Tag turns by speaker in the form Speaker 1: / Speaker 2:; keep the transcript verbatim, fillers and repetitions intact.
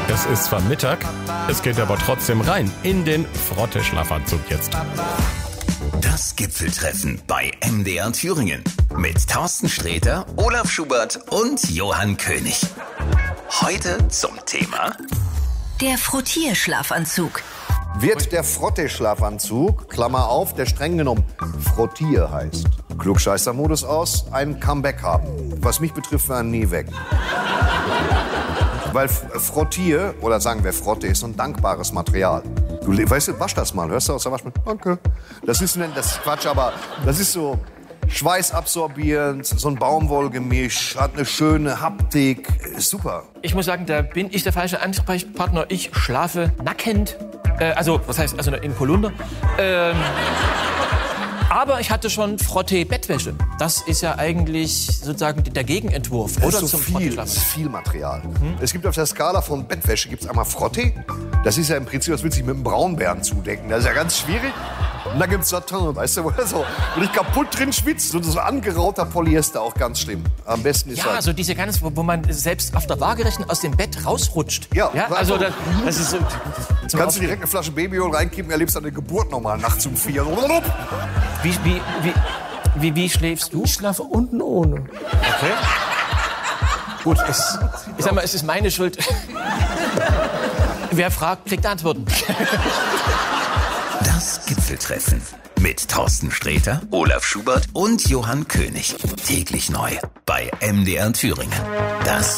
Speaker 1: Es ist zwar Mittag, es geht aber trotzdem rein in den Frotte-Schlafanzug jetzt.
Speaker 2: Das Gipfeltreffen bei M D R Thüringen mit Thorsten Sträter, Olaf Schubert und Johann König. Heute zum Thema
Speaker 3: der Frottierschlafanzug.
Speaker 4: Wird der Frotte-Schlafanzug, Klammer auf, der streng genommen Frottier heißt, Klugscheißer-Modus aus, ein Comeback haben. Was mich betrifft, war er nie weg. Weil Frottier, oder sagen wir Frotte, ist so ein dankbares Material. Du, weißt du, wasch das mal, hörst du aus der Waschmaschine? Danke. Das ist, das ist Quatsch, aber das ist so schweißabsorbierend, so ein Baumwollgemisch, hat eine schöne Haptik, ist super.
Speaker 5: Ich muss sagen, da bin ich der falsche Ansprechpartner. Ich schlafe nackend, äh, also was heißt, also in Polunder. Ähm, aber ich hatte schon Frottee-Bettwäsche. Das ist ja eigentlich sozusagen der Gegenentwurf.
Speaker 4: Das
Speaker 5: Oder
Speaker 4: ist so
Speaker 5: zum
Speaker 4: viel, das ist viel Material. Hm? Es gibt auf der Skala von Bettwäsche gibt's einmal Frottee. Das ist ja im Prinzip, das will sich mit einem Braunbären zudecken. Das ist ja ganz schwierig. Und dann gibt's Satin, weißt du, wo er so wirklich kaputt drin schwitzt. Und so angerauter Polyester, auch ganz schlimm. Am besten ist
Speaker 5: ja,
Speaker 4: halt
Speaker 5: so diese ganz, wo, wo man selbst auf der Waagerechten aus dem Bett rausrutscht.
Speaker 4: Ja,
Speaker 5: ja also das, das ist so.
Speaker 4: Kannst du direkt eine Flasche Babyöl reinkippen, erlebst deine Geburt nochmal nachts um vier.
Speaker 5: Wie, wie, wie, wie, wie schläfst du?
Speaker 6: Ich schlafe unten ohne.
Speaker 5: Okay. Gut, es, ich sag mal, es ist meine Schuld. Wer fragt, kriegt Antworten.
Speaker 2: Das Gipfeltreffen mit Thorsten Sträter, Olaf Schubert und Johann König. Täglich neu bei M D R Thüringen. Das